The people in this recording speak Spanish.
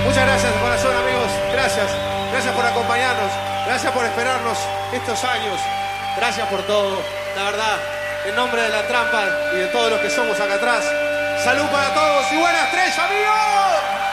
Muchas gracias de corazón, amigos. Gracias. Gracias por acompañarnos. Gracias por esperarnos estos años. Gracias por todo. La verdad, en nombre de La Trampa y de todos los que somos acá atrás, salud para todos y buenas tres, amigos.